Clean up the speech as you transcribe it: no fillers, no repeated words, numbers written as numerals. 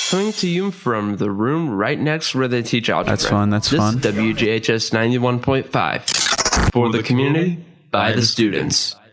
Coming to you from the room right next where they teach algebra. That's fun. This is WJHS 91.5. For the community, by the students.